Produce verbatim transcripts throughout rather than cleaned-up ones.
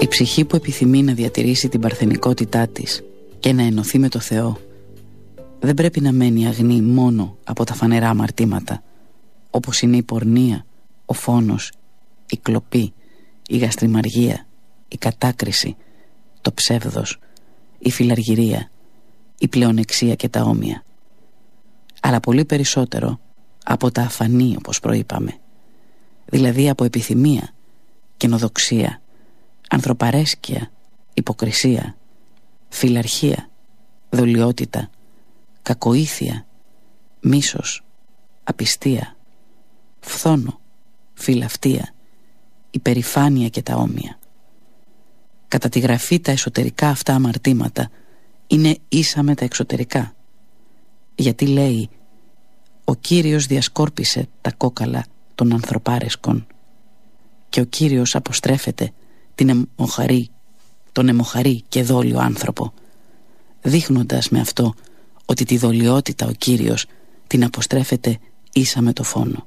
Η ψυχή που επιθυμεί να διατηρήσει την παρθενικότητά της και να ενωθεί με το Θεό δεν πρέπει να μένει αγνή μόνο από τα φανερά αμαρτήματα, όπως είναι η πορνεία, ο φόνος, η κλοπή, η γαστριμαργία, η κατάκριση, το ψεύδος, η φιλαργυρία, η πλεονεξία και τα όμοια, αλλά πολύ περισσότερο από τα αφανή, όπως προείπαμε, δηλαδή από επιθυμία, καινοδοξία, ανθρωπαρέσκεια, υποκρισία, φιλαρχία, δολιότητα, κακοήθεια, μίσος, απιστία, φθόνο, φιλαυτία, υπερηφάνεια και τα όμοια. Κατά τη γραφή τα εσωτερικά αυτά αμαρτήματα είναι ίσα με τα εξωτερικά, γιατί λέει «Ο Κύριος διασκόρπισε τα κόκαλα των ανθρωπάρεσκων και ο Κύριος αποστρέφεται την αιμοχαρή, τον αιμοχαρή και δόλιο άνθρωπο», δείχνοντας με αυτό ότι τη δολιότητα ο Κύριος την αποστρέφεται ίσα με το φόνο.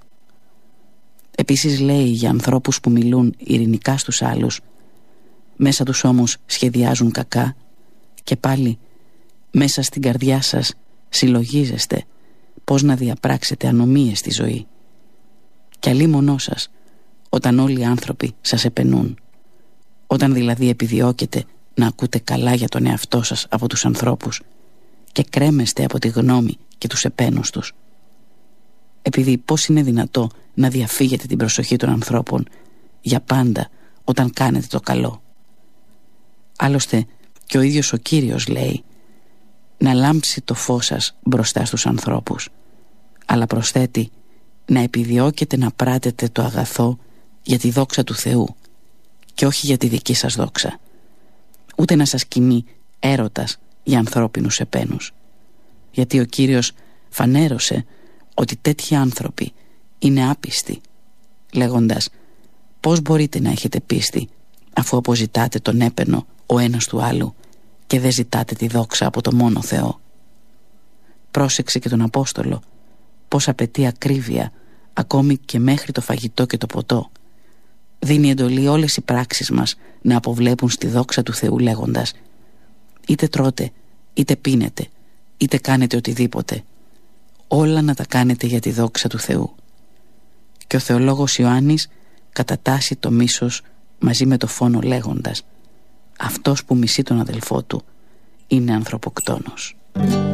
Επίσης λέει για ανθρώπους που μιλούν ειρηνικά στους άλλους, μέσα τους όμως σχεδιάζουν κακά, και πάλι μέσα στην καρδιά σας συλλογίζεστε πώς να διαπράξετε ανομίες στη ζωή. Κι αλίμονό σας όταν όλοι οι άνθρωποι σας επενούν, όταν δηλαδή επιδιώκετε να ακούτε καλά για τον εαυτό σας από τους ανθρώπους και κρέμεστε από τη γνώμη και τους επένους τους. Επειδή πώς είναι δυνατό να διαφύγετε την προσοχή των ανθρώπων για πάντα όταν κάνετε το καλό? Άλλωστε και ο ίδιος ο Κύριος λέει να λάμψει το φως σας μπροστά στους ανθρώπους, αλλά προσθέτει να επιδιώκετε να πράτετε το αγαθό για τη δόξα του Θεού και όχι για τη δική σας δόξα, ούτε να σας κινεί έρωτας για ανθρώπινους επένους, γιατί ο Κύριος φανέρωσε ότι τέτοιοι άνθρωποι είναι άπιστοι, λέγοντας πώς μπορείτε να έχετε πίστη αφού αποζητάτε τον έπαινο ο ένας του άλλου και δεν ζητάτε τη δόξα από το μόνο Θεό. Πρόσεξε και τον Απόστολο πως απαιτεί ακρίβεια ακόμη και μέχρι το φαγητό και το ποτό. Δίνει εντολή όλες οι πράξεις μας να αποβλέπουν στη δόξα του Θεού, λέγοντας είτε τρώτε, είτε πίνετε, είτε κάνετε οτιδήποτε, όλα να τα κάνετε για τη δόξα του Θεού. Και ο θεολόγος Ιωάννης κατατάσσει το μίσος μαζί με το φόνο, λέγοντας αυτός που μισεί τον αδελφό του είναι ανθρωποκτόνος.